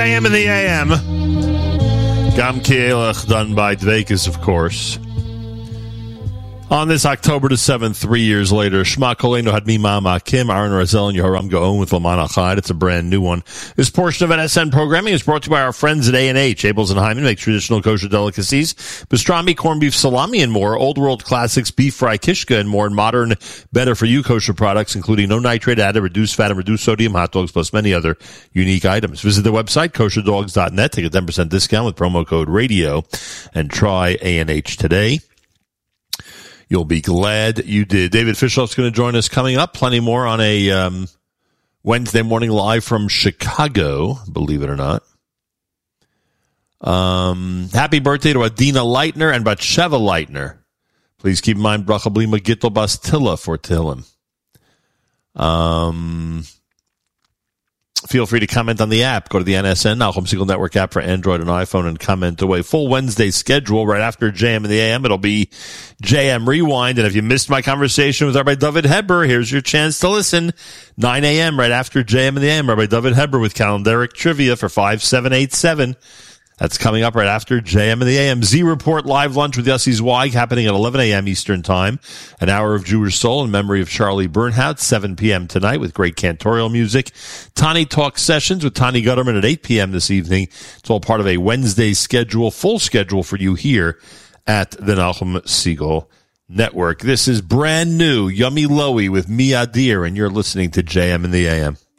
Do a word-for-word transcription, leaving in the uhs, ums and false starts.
A M in the A M. Gam Kielach, done by Dvekis, of course. On this October the seventh, three years later, Shema Koleno had me, Mama, Kim, Aaron Razel, and Yehoram Gaon with Laman Achad. It's a brand new one. This portion of N S N programming is brought to you by our friends at A and H. Abels and Hyman make traditional kosher delicacies, pastrami, corned beef, salami, and more. Old world classics, beef fry, kishka, and more. And modern, better for you kosher products, including no nitrate added, reduced fat, and reduced sodium hot dogs, plus many other unique items. Visit the website, kosher dogs dot net. Take a ten percent discount with promo code radio and try A and H today. You'll be glad you did. David Fishloff's going to join us coming up. Plenty more on a um, Wednesday morning live from Chicago, believe it or not. Um, happy birthday to Adina Leitner and Batsheva Leitner. Please keep in mind, Bracha Bli Magittel Bastilla for Tillim. Um... Feel free to comment on the app. Go to the N S N, Nachum Segal Network app for Android and iPhone, and comment away. Full Wednesday schedule right after J M in the A M. It'll be J M Rewind. And if you missed my conversation with Rabbi David Heber, here's your chance to listen. nine a.m. right after J M in the A M. Rabbi David Heber with calendaric trivia for five seven eight seven. That's coming up right after J M in the A M. Z Report live lunch with Yossi Zweig happening at eleven a.m. Eastern Time. An hour of Jewish soul in memory of Charlie Bernhout, seven p.m. tonight with great cantorial music. Tani Talk sessions with Tani Gutterman at eight p.m. this evening. It's all part of a Wednesday schedule, full schedule for you here at the Nachum Segal Network. This is brand new Yummy Lowy with Mia Deer, and you're listening to J M in the A M.